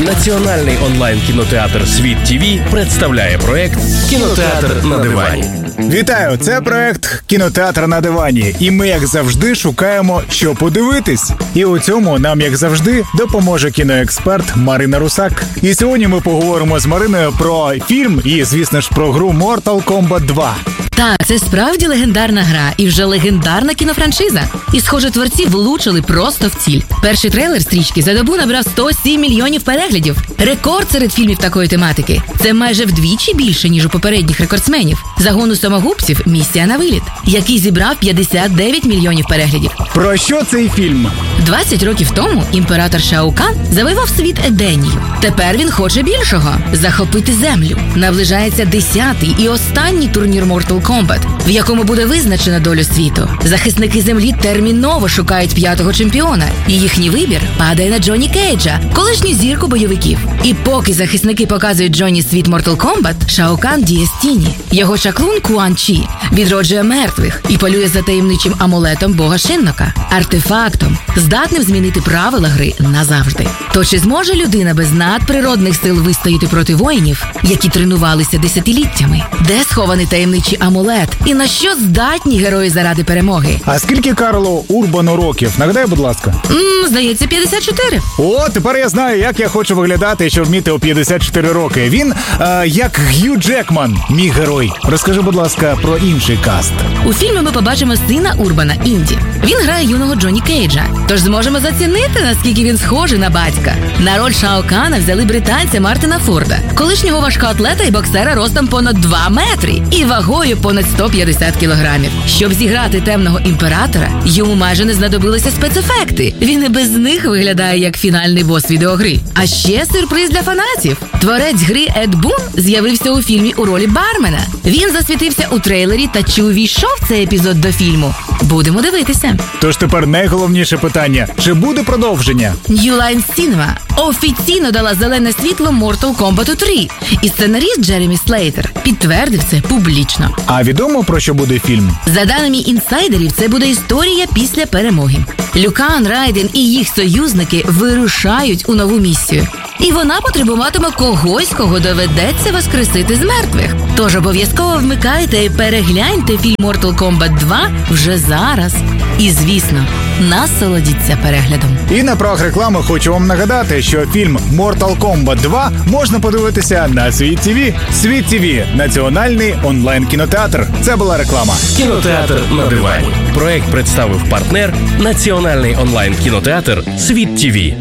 Національний онлайн-кінотеатр «Світ ТВ» представляє проект «Кінотеатр на дивані». Вітаю! Це проект «Кінотеатр на дивані». І ми, як завжди, шукаємо, що подивитись. І у цьому нам, як завжди, допоможе кіноексперт Марина Русак. І сьогодні ми поговоримо з Мариною про фільм і, звісно ж, про гру Mortal Kombat 2. Так, це справді легендарна гра і вже легендарна кінофраншиза. І, схоже, творці влучили просто в ціль. Перший трейлер стрічки за добу набрав 107 мільйонів переглядів. Рекорд серед фільмів такої тематики. Це майже вдвічі більше, ніж у попередніх рекордсменів. Загону самогубців «Місія на виліт», який зібрав 59 мільйонів переглядів. Про що цей фільм? 20 років тому імператор Шао Кан завоював світ Еденію. Тепер він хоче більшого – захопити землю. Наближається 10-й і останній турнір Mortal Kombat, в якому буде визначена доля світу. Захисники землі терміново шукають 5-го чемпіона, і їхній вибір падає на Джонні Кейджа, колишню зірку бойовиків. І поки захисники показують Джонні світ Mortal Kombat, Шао Кан діє з тіні. Його чаклун Куан Чі відроджує мертвих і полює за таємничим амулетом бога Шиннока, артефактом, здатним змінити правила гри назавжди. То чи зможе людина без надприродних сил вистояти проти воїнів, які тренувалися десятиліттями? Де схований таємничий амулет? І на що здатні герої заради перемоги? А скільки Карлу Урбану років? Нагадай, будь ласка. Здається, 54. О, тепер я знаю, як я хочу виглядати, щоб вміти у 54 роки. Він, як Г'ю Джекман, мій герой. Розкажи, будь ласка, про інший каст. У фільмі ми побачимо сина Урбана, Інді. Він грає юного Джонні Кейджа. Тож зможемо зацінити, наскільки він схожий на батька. На роль Шао Кана взяли британця Мартина Форда, колишнього важкоатлета і боксера ростом понад 2 метри і вагою понад 150 кілограмів. Щоб зіграти темного імператора, йому майже не знадобилися спецефекти. Він і без них виглядає як фінальний бос відеогри. А ще сюрприз для фанатів. Творець гри Ед Бун з'явився у фільмі у ролі бармена. Він засвітився у трейлері та чи увійшов цей епізод до фільму? Будемо дивитися. Тож тепер найголовніше питання. Чи буде продовження? New Line Cinema офіційно дала зелене світло Mortal Kombat 3. І сценаріст Джеремі Слейтер підтвердив це публічно. А відомо, про що буде фільм? За даними інсайдерів, це буде історія після перемоги. Лю Кан, Райден і їх союзники вирушають у нову місію. І вона потребуватиме когось, кого доведеться воскресити з мертвих. Тож обов'язково вмикайте і перегляньте фільм Mortal Kombat 2 вже зараз. І, звісно, насолодіться переглядом. І на правах реклами хочу вам нагадати, що фільм Mortal Kombat 2 можна подивитися на Світ ТВ. Світ ТВ – національний онлайн-кінотеатр. Це була реклама. Кінотеатр на дивані. Проект представив партнер Національний онлайн-кінотеатр «Світ ТВ».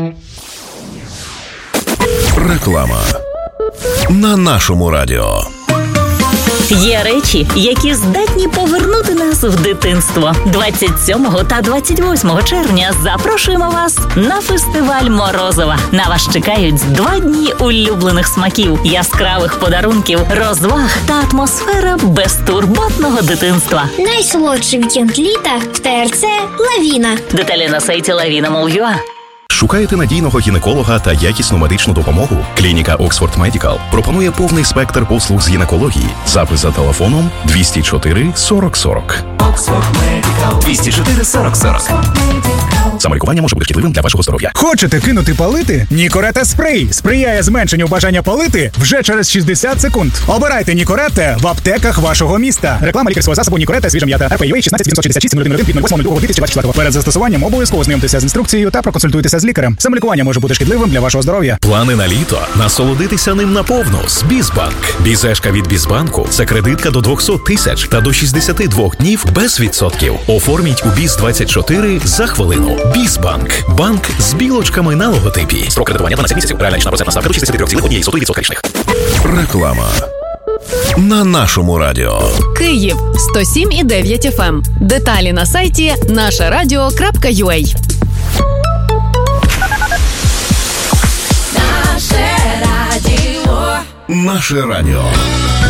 Реклама на нашому радіо. Є речі, які здатні повернути нас в дитинство. 27 та 28 червня запрошуємо вас на фестиваль Морозова. На вас чекають 2 дні улюблених смаків, яскравих подарунків, розваг та атмосфера безтурботного дитинства. Найсолодший вікенд літа в ТРЦ «Лавіна». Деталі на сайті lavina.mol.ua. Шукаєте надійного гінеколога та якісну медичну допомогу? Клініка Oxford Medical пропонує повний спектр послуг з гінекології. Запис за телефоном 204 40 40. Oxford Medical 204 40 40. Самолікування може бути шкідливим для вашого здоров'я. Хочете кинути палити? Нікорете спрей сприяє зменшенню бажання палити вже через 60 секунд. Обирайте Нікорете в аптеках вашого міста. Реклама лікарського засобу Нікорете свіжа м'ята. РПЮА 16 966 від 08.02.2024. Перед застосуванням обов'язково знайомтеся з інструкцією та проконсультуйтеся з лікарем. Самолікування може бути шкідливим для вашого здоров'я. Плани на літо. Насолодитися ним наповну з Бізбанк. Бізешка від Бізбанку – це кредитка до 200 тисяч та до 62 днів без відсотків. Оформіть у Біз-24 за хвилину. Бізбанк. Банк з білочками на логотипі. Строк кредитування 12 місяців. Реальна річна процентна ставка до 63,1% річних. Реклама на нашому радіо. Київ 107,9 FM. Деталі на сайті нашерадіо.ua. Наше радіо.